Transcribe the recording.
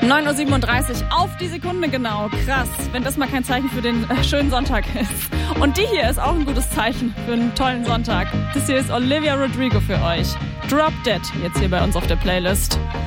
9:37 Uhr auf die Sekunde genau. Krass, wenn das mal kein Zeichen für den schönen Sonntag ist. Und die hier ist auch ein gutes Zeichen für einen tollen Sonntag. Das hier ist Olivia Rodrigo für euch. Drop Dead, jetzt hier bei uns auf der Playlist.